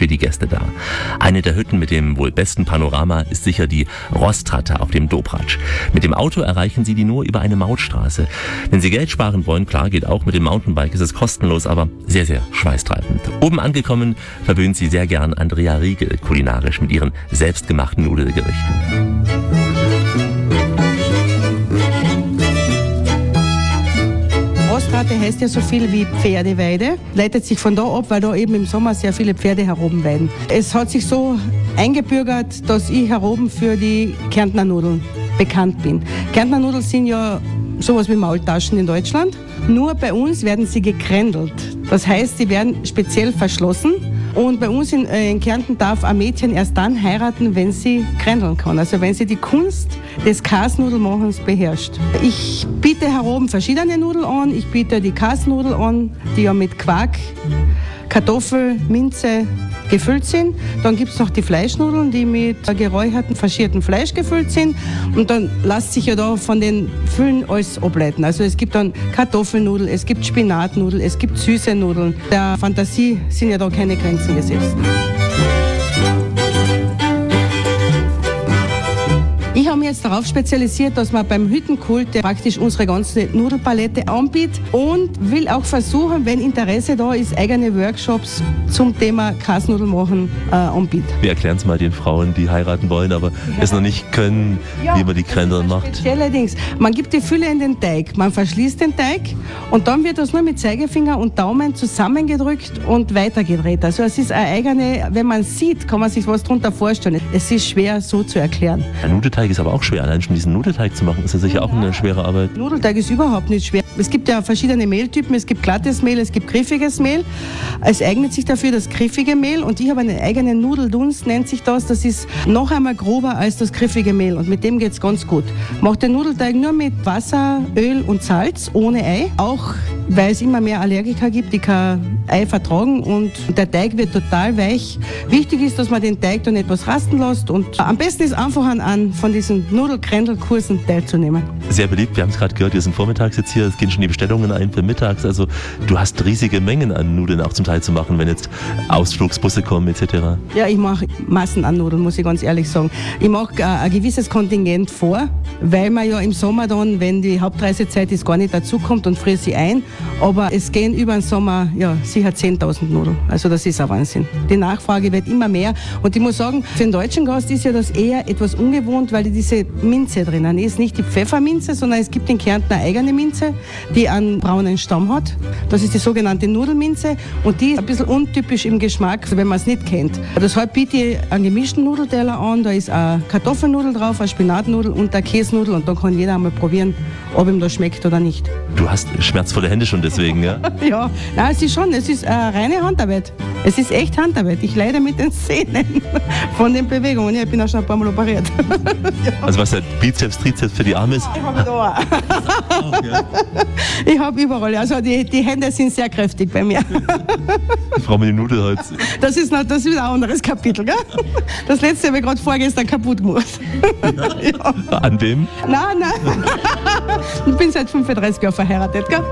für die Gäste da. Eine der Hütten mit dem wohl besten Panorama ist sicher die Rostratte auf dem Dobratsch. Mit dem Auto erreichen Sie die nur über eine Mautstraße. Wenn Sie Geld sparen wollen, klar, geht auch mit dem Mountainbike, ist es kostenlos, aber sehr, sehr schweißtreibend. Oben angekommen verwöhnt Sie sehr gern Andrea Riegel kulinarisch mit ihren selbstgemachten Nudelgerichten. Rostratte heißt ja so viel wie Pferdeweide, leitet sich von da ab, weil da eben im Sommer sehr viele Pferde heroben. Es hat sich so eingebürgert, dass ich heroben für die Kärntner Nudeln bekannt bin. Kärntner Nudeln sind ja sowas wie Maultaschen in Deutschland, nur bei uns werden sie gekrändelt. Das heißt, sie werden speziell verschlossen. Und bei uns in Kärnten darf ein Mädchen erst dann heiraten, wenn sie krändeln kann. Also wenn sie die Kunst des Kasnudelmachens beherrscht. Ich biete heroben verschiedene Nudeln an. Ich biete die Kasnudel an, die ja mit Quark, Kartoffel, Minze gefüllt sind. Dann gibt es noch die Fleischnudeln, die mit geräuchertem, faschiertem Fleisch gefüllt sind. Und dann lässt sich ja da von den Füllen alles ableiten. Also es gibt dann Kartoffelnudeln, es gibt Spinatnudeln, es gibt süße Nudeln. Der Fantasie sind ja da keine Grenzen gesetzt. Ich habe mich jetzt darauf spezialisiert, dass man beim Hüttenkult praktisch unsere ganze Nudelpalette anbietet und will auch versuchen, wenn Interesse da ist, eigene Workshops zum Thema Kasnudelmachen anbieten. Wir erklären es mal den Frauen, die heiraten wollen, aber es noch nicht können, wie man die Krändeln macht. Allerdings, man gibt die Fülle in den Teig, man verschließt den Teig und dann wird das nur mit Zeigefinger und Daumen zusammengedrückt und weitergedreht. Also es ist eine eigene, wenn man sieht, kann man sich was darunter vorstellen. Es ist schwer so zu erklären. Ein Nudelteig ist aber auch schwer. Allein schon diesen Nudelteig zu machen, ist ja sicher auch eine schwere Arbeit. Nudelteig ist überhaupt nicht schwer. Es gibt ja verschiedene Mehltypen. Es gibt glattes Mehl, es gibt griffiges Mehl. Es eignet sich dafür das griffige Mehl und ich habe einen eigenen Nudeldunst, nennt sich das. Das ist noch einmal grober als das griffige Mehl und mit dem geht es ganz gut. Macht den Nudelteig nur mit Wasser, Öl und Salz, ohne Ei. Auch weil es immer mehr Allergiker gibt, die kein Ei vertragen und der Teig wird total weich. Wichtig ist, dass man den Teig dann etwas rasten lässt und am besten ist einfach an von diesen Nudelkrändelkursen teilzunehmen. Sehr beliebt, wir haben es gerade gehört, wir sind vormittags jetzt hier, es gehen schon die Bestellungen ein für mittags, also du hast riesige Mengen an Nudeln auch zum Teil zu machen, wenn jetzt Ausflugsbusse kommen etc. Ja, ich mache Massen an Nudeln, muss ich ganz ehrlich sagen. Ich mache ein gewisses Kontingent vor, weil man ja im Sommer dann, wenn die Hauptreisezeit ist, gar nicht dazukommt und friere sie ein, aber es gehen über den Sommer ja sicher 10.000 Nudeln, also das ist ein Wahnsinn. Die Nachfrage wird immer mehr und ich muss sagen, für den deutschen Gast ist ja das eher etwas ungewohnt, weil diese Minze drinnen ist, nicht die Pfefferminze, sondern es gibt in Kärnten eine eigene Minze, die einen braunen Stamm hat. Das ist die sogenannte Nudelminze und die ist ein bisschen untypisch im Geschmack, wenn man es nicht kennt. Deshalb biete ich einen gemischten Nudelteller an, da ist eine Kartoffelnudel drauf, eine Spinatnudel und eine Käsenudel und dann kann jeder einmal probieren, ob ihm das schmeckt oder nicht. Du hast schmerzvolle Hände schon deswegen, ja? Ja, nein, es ist reine Handarbeit. Es ist echt Handarbeit. Ich leide mit den Zähnen von den Bewegungen. Ja, ich bin auch schon ein paar Mal operiert. Ja. Also was der Bizeps, Trizeps für die Arme ist? Ich habe da. Ich habe überall. Also die Hände sind sehr kräftig bei mir. Die Frau mit dem Nudelholz. Das ist wieder ein anderes Kapitel, gell? Das letzte habe ich gerade vorgestern kaputt gemacht. Ja. An wem? Nein. Ich bin seit 35 Jahren verheiratet, gell?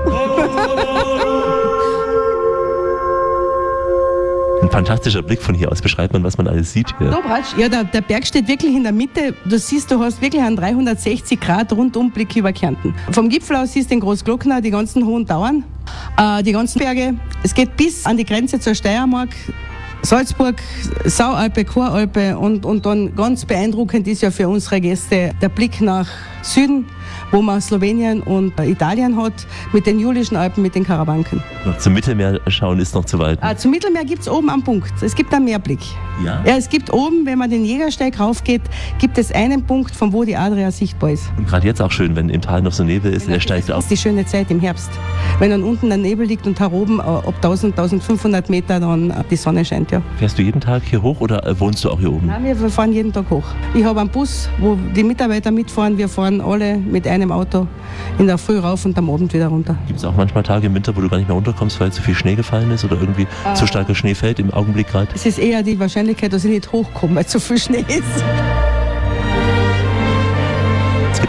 Ein fantastischer Blick von hier aus. Beschreibt man, was man alles sieht hier. Dobratsch, ja, der Berg steht wirklich in der Mitte. Du siehst, du hast wirklich einen 360 Grad Rundumblick über Kärnten. Vom Gipfel aus siehst du den Großglockner, die ganzen hohen Tauern, die ganzen Berge. Es geht bis an die Grenze zur Steiermark, Salzburg, Saualpe, Choralpe und dann ganz beeindruckend ist ja für unsere Gäste der Blick nach Süden, wo man Slowenien und Italien hat, mit den Julischen Alpen, mit den Karawanken. Noch zum Mittelmeer schauen ist noch zu weit. Zum Mittelmeer gibt es oben am Punkt. Es gibt einen Meerblick. Ja? Ja, es gibt oben, wenn man den Jägersteig raufgeht, gibt es einen Punkt, von wo die Adria sichtbar ist. Und gerade jetzt auch schön, wenn im Tal noch so Nebel ist, der steigt auf. Das ist die schöne Zeit im Herbst. Wenn dann unten der Nebel liegt und da oben ab 1000, 1500 Meter dann die Sonne scheint, ja. Fährst du jeden Tag hier hoch oder wohnst du auch hier oben? Nein, wir fahren jeden Tag hoch. Ich habe einen Bus, wo die Mitarbeiter mitfahren. Wir fahren alle mit einem Auto in der Früh rauf und am Abend wieder runter. Gibt es auch manchmal Tage im Winter, wo du gar nicht mehr runterkommst, weil zu viel Schnee gefallen ist oder irgendwie zu starker Schnee fällt im Augenblick gerade? Es ist eher die Wahrscheinlichkeit, dass ich nicht hochkomme, weil zu viel Schnee ist. Es gibt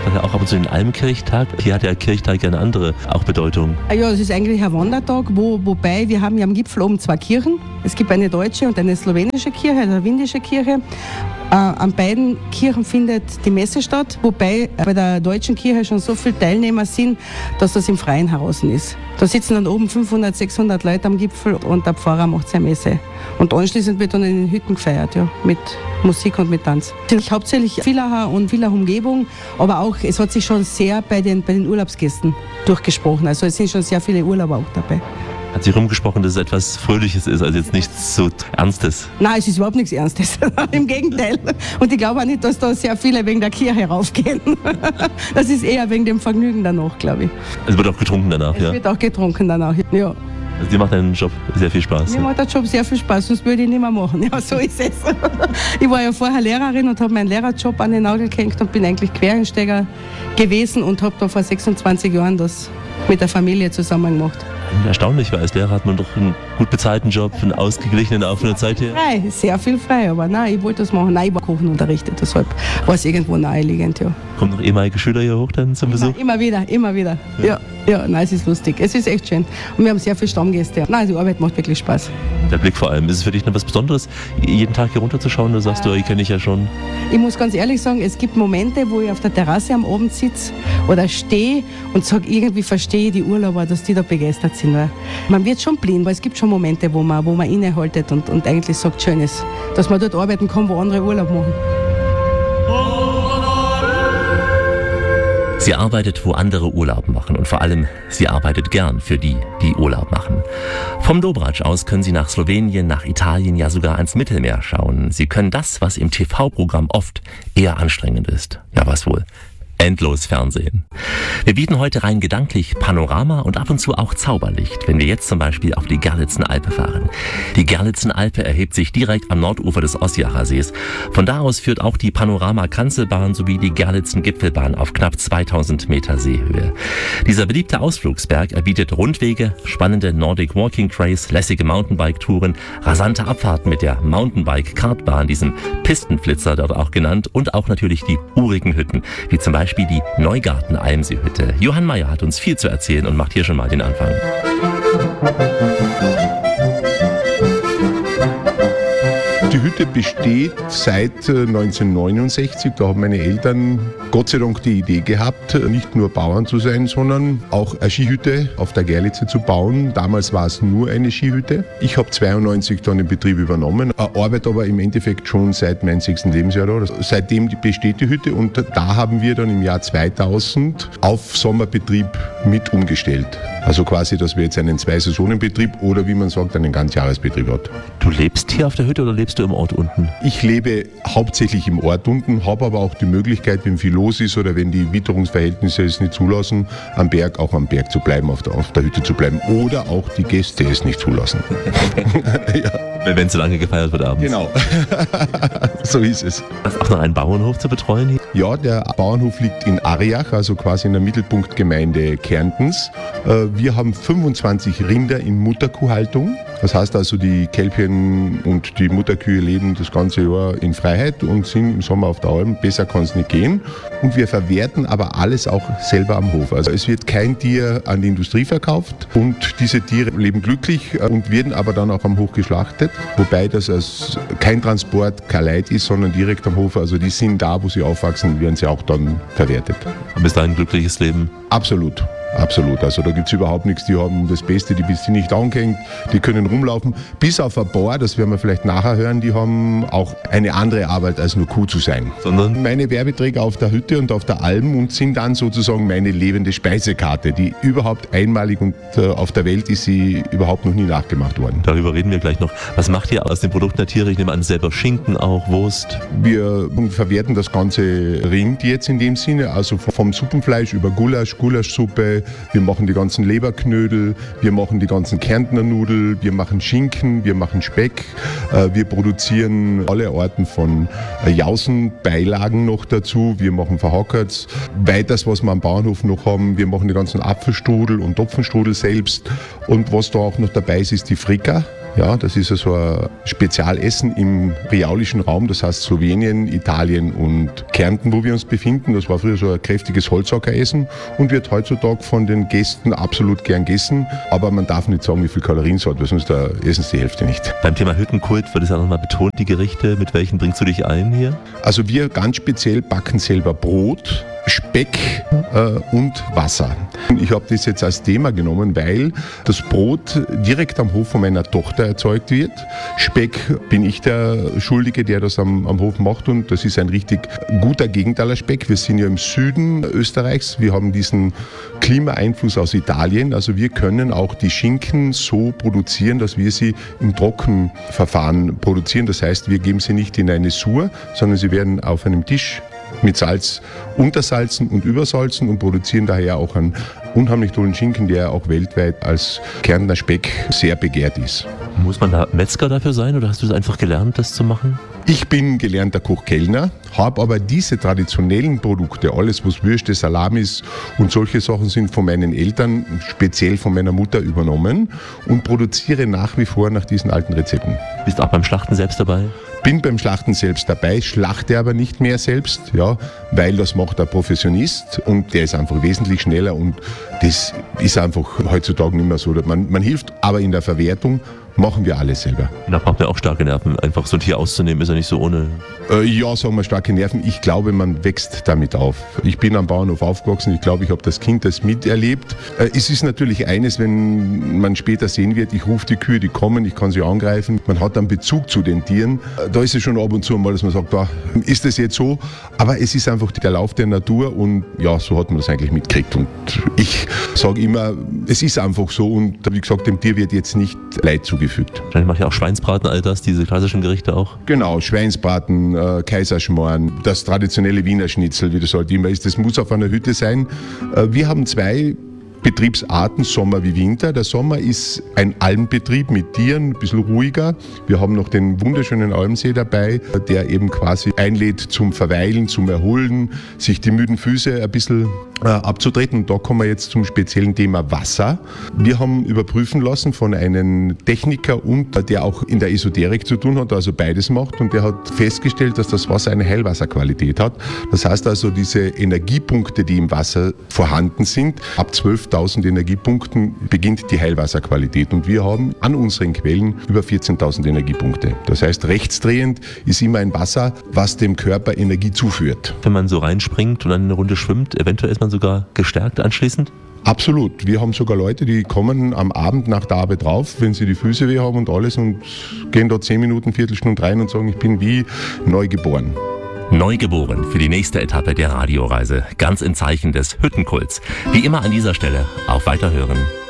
gibt ja auch ab und zu den Almkirchtag. Hier hat der Kirchtag ja eine andere auch Bedeutung. Ja, es ist eigentlich ein Wandertag, wobei wir haben ja am Gipfel oben 2 Kirchen. Es gibt eine deutsche und eine slowenische Kirche, eine windische Kirche. An beiden Kirchen findet die Messe statt, wobei bei der deutschen Kirche schon so viele Teilnehmer sind, dass das im Freien heraus ist. Da sitzen dann oben 500, 600 Leute am Gipfel und der Pfarrer macht seine Messe. Und anschließend wird dann in den Hütten gefeiert, ja, mit Musik und mit Tanz. Es sind hauptsächlich Villacher und Villach-Umgebung, aber auch, es hat sich schon sehr bei den Urlaubsgästen durchgesprochen. Also es sind schon sehr viele Urlauber auch dabei. Hat sich rumgesprochen, dass es etwas Fröhliches ist, also jetzt nichts so Ernstes? Nein, es ist überhaupt nichts Ernstes. Im Gegenteil. Und ich glaube auch nicht, dass da sehr viele wegen der Kirche raufgehen. Das ist eher wegen dem Vergnügen danach, glaube ich. Es wird auch getrunken danach, ja? Es wird auch getrunken danach, ja. Also dir macht deinen Job sehr viel Spaß? Mir macht der Job sehr viel Spaß, sonst würde ich ihn nicht mehr machen. Ja, so ist es. Ich war ja vorher Lehrerin und habe meinen Lehrerjob an den Nagel gehängt und bin eigentlich Quereinsteiger gewesen und habe da vor 26 Jahren das mit der Familie zusammen gemacht. Erstaunlich, weil als Lehrer hat man doch einen gut bezahlten Job, einen ausgeglichenen auch von der Zeit her. Frei, sehr viel frei, aber nein, ich wollte das machen. Nein, ich war Kochen unterrichtet, deshalb war es irgendwo naheliegend, ja. Kommen noch ehemalige Schüler hier hoch dann zum Besuch? Immer wieder. Ja, nein, es ist lustig. Es ist echt schön. Und wir haben sehr viele Stammgäste. Nein, die Arbeit macht wirklich Spaß. Der Blick vor allem. Ist es für dich noch was Besonderes, jeden Tag hier runterzuschauen? Da sagst du, ich kenne ich ja schon. Ich muss ganz ehrlich sagen, es gibt Momente, wo ich auf der Terrasse am Abend sitze oder stehe und sage, irgendwie verstehe die Urlauber, dass die da begeistert sind. Weil man wird schon blind, weil es gibt schon Momente, wo man innehaltet und eigentlich sagt, schön ist, dass man dort arbeiten kann, wo andere Urlaub machen. Sie arbeitet, wo andere Urlaub machen und vor allem, sie arbeitet gern für die, die Urlaub machen. Vom Dobrac aus können Sie nach Slowenien, nach Italien, ja sogar ans Mittelmeer schauen. Sie können das, was im TV-Programm oft eher anstrengend ist. Ja, was wohl? Endlos Fernsehen. Wir bieten heute rein gedanklich Panorama und ab und zu auch Zauberlicht, wenn wir jetzt zum Beispiel auf die Gerlitzenalpe fahren. Die Gerlitzenalpe erhebt sich direkt am Nordufer des Ossiacher Sees. Von da aus führt auch die Panorama-Kanzelbahn sowie die Gerlitzen-Gipfelbahn auf knapp 2000 Meter Seehöhe. Dieser beliebte Ausflugsberg erbietet Rundwege, spannende Nordic Walking Trails, lässige Mountainbike-Touren, rasante Abfahrten mit der Mountainbike-Kartbahn, diesem Pistenflitzer dort auch genannt, und auch natürlich die urigen Hütten, wie zum Beispiel die Neugarten-Almsee-Hütte. Johann Mayer hat uns viel zu erzählen und macht hier schon mal den Anfang. Die Hütte besteht seit 1969. Da haben meine Eltern Gott sei Dank die Idee gehabt, nicht nur Bauern zu sein, sondern auch eine Skihütte auf der Gerlitze zu bauen. Damals war es nur eine Skihütte. Ich habe 92 dann den Betrieb übernommen, arbeite aber im Endeffekt schon seit meinem 6. Lebensjahr da. Seitdem besteht die Hütte und da haben wir dann im Jahr 2000 auf Sommerbetrieb mit umgestellt. Also quasi, dass wir jetzt einen 2-Saisonen-Betrieb oder wie man sagt, einen Ganzjahresbetrieb hat. Du lebst hier auf der Hütte oder lebst du im Ort unten? Ich lebe hauptsächlich im Ort unten, habe aber auch die Möglichkeit, wenn viel los ist oder wenn die Witterungsverhältnisse es nicht zulassen, am Berg zu bleiben, auf der Hütte zu bleiben oder auch die Gäste es nicht zulassen. Ja. Wenn zu lange gefeiert wird abends. Genau, so ist es. Hast du auch noch einen Bauernhof zu betreuen hier? Ja, der Bauernhof liegt in Ariach, also quasi in der Mittelpunktgemeinde Kärntens. Wir haben 25 Rinder in Mutterkuhhaltung. Das heißt also, die Kälbchen und die Mutterkühe leben das ganze Jahr in Freiheit und sind im Sommer auf der Alm. Besser kann es nicht gehen. Und wir verwerten aber alles auch selber am Hof. Also es wird kein Tier an die Industrie verkauft und diese Tiere leben glücklich und werden aber dann auch am Hof geschlachtet. Wobei das als kein Transport, kein Leid ist, sondern direkt am Hof. Also die sind da, wo sie aufwachsen, werden sie auch dann verwertet. Und bis dahin ein glückliches Leben? Absolut. Absolut, also da gibt es überhaupt nichts, die haben das Beste, die bist nicht angehängt, die können rumlaufen, bis auf ein paar, das werden wir vielleicht nachher hören, die haben auch eine andere Arbeit als nur Kuh zu sein. Sondern? Meine Werbeträger auf der Hütte und auf der Alm und sind dann sozusagen meine lebende Speisekarte, die überhaupt einmalig und auf der Welt ist sie überhaupt noch nie nachgemacht worden. Darüber reden wir gleich noch. Was macht ihr aus den Produkten der Tiere? Ich nehme an, selber Schinken auch, Wurst? Wir verwerten das ganze Rind jetzt in dem Sinne, also vom Suppenfleisch über Gulasch, Gulaschsuppe, wir machen die ganzen Leberknödel, wir machen die ganzen Kärntner Nudeln, wir machen Schinken, wir machen Speck, wir produzieren alle Arten von Jausenbeilagen noch dazu, wir machen Verhackerts. Weiters, was wir am Bauernhof noch haben, wir machen die ganzen Apfelstrudel und Topfenstrudel selbst und was da auch noch dabei ist, ist die Frika. Ja, das ist so ein Spezialessen im riaulischen Raum, das heißt Slowenien, Italien und Kärnten, wo wir uns befinden. Das war früher so ein kräftiges Holzhackeressen und wird heutzutage von den Gästen absolut gern gegessen. Aber man darf nicht sagen, wie viel Kalorien es hat, weil sonst essen sie die Hälfte nicht. Beim Thema Hüttenkult wird es ja nochmal betont, die Gerichte. Mit welchen bringst du dich ein hier? Also wir ganz speziell backen selber Brot, Speck und Wasser. Ich habe das jetzt als Thema genommen, weil das Brot direkt am Hof von meiner Tochter erzeugt wird. Speck bin ich der Schuldige, der das am Hof macht, und das ist ein richtig guter Gegentaler Speck. Wir sind ja im Süden Österreichs, wir haben diesen Klimaeinfluss aus Italien, also wir können auch die Schinken so produzieren, dass wir sie im Trockenverfahren produzieren. Das heißt, wir geben sie nicht in eine Sur, sondern sie werden auf einem Tisch mit Salz untersalzen und übersalzen und produzieren daher auch einen unheimlich tollen Schinken, der auch weltweit als Kärntner Speck sehr begehrt ist. Muss man da Metzger dafür sein oder hast du es einfach gelernt, das zu machen? Ich bin gelernter Koch-Kellner, habe aber diese traditionellen Produkte, alles was Würste, Salamis und solche Sachen sind, von meinen Eltern, speziell von meiner Mutter übernommen und produziere nach wie vor nach diesen alten Rezepten. Bist du auch beim Schlachten selbst dabei? Bin beim Schlachten selbst dabei, schlachte aber nicht mehr selbst, ja, weil das macht ein Professionist und der ist einfach wesentlich schneller und das ist einfach heutzutage nicht mehr so. Man hilft, aber in der Verwertung machen wir alles selber. Da braucht man auch starke Nerven. Einfach so ein Tier auszunehmen, ist ja nicht so ohne. Ja, sagen wir starke Nerven. Ich glaube, man wächst damit auf. Ich bin am Bauernhof aufgewachsen. Ich glaube, ich habe das Kind das miterlebt. Es ist natürlich eines, wenn man später sehen wird, ich rufe die Kühe, die kommen, ich kann sie angreifen. Man hat einen Bezug zu den Tieren. Da ist es schon ab und zu mal, dass man sagt, ist das jetzt so? Aber es ist einfach der Lauf der Natur und ja, so hat man das eigentlich mitgekriegt. Und ich sage immer, es ist einfach so und wie gesagt, dem Tier wird jetzt nicht Leid zugefügt. Dann macht ja auch Schweinsbraten, all das, diese klassischen Gerichte auch? Genau, Schweinsbraten, Kaiserschmarrn, das traditionelle Wiener Schnitzel, wie das halt immer ist, das muss auf einer Hütte sein. Wir haben zwei Betriebsarten, Sommer wie Winter. Der Sommer ist ein Almbetrieb mit Tieren, ein bisschen ruhiger. Wir haben noch den wunderschönen Almsee dabei, der eben quasi einlädt zum Verweilen, zum Erholen, sich die müden Füße ein bisschen abzutreten. Und da kommen wir jetzt zum speziellen Thema Wasser. Wir haben überprüfen lassen von einem Techniker und der auch in der Esoterik zu tun hat, also beides macht. Und der hat festgestellt, dass das Wasser eine Heilwasserqualität hat. Das heißt also, diese Energiepunkte, die im Wasser vorhanden sind, ab 12.000 Energiepunkten beginnt die Heilwasserqualität. Und wir haben an unseren Quellen über 14.000 Energiepunkte. Das heißt, rechtsdrehend ist immer ein Wasser, was dem Körper Energie zuführt. Wenn man so reinspringt und dann eine Runde schwimmt, eventuell ist man sogar gestärkt anschließend? Absolut. Wir haben sogar Leute, die kommen am Abend nach der Arbeit drauf, wenn sie die Füße weh haben und alles und gehen da 10 Minuten, Viertelstunde rein und sagen, ich bin wie neugeboren. Neugeboren für die nächste Etappe der Radioreise. Ganz im Zeichen des Hüttenkults. Wie immer an dieser Stelle auf Weiterhören.